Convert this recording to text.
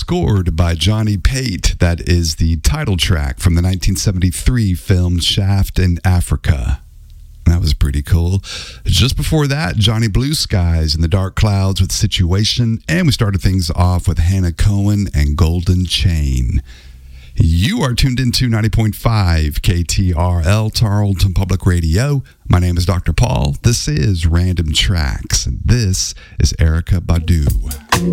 scored by Johnny Pate. That is the title track from the 1973 film Shaft in Africa. That was pretty cool. Just before that, Johnny Blue Skies and the Dark Clouds with Situation. And we started things off with Hannah Cohen and Golden Chain. You are tuned into 90.5 KTRL, Tarleton Public Radio. My name is Dr. Paul. This is Random Tracks. And this is Erykah Badu.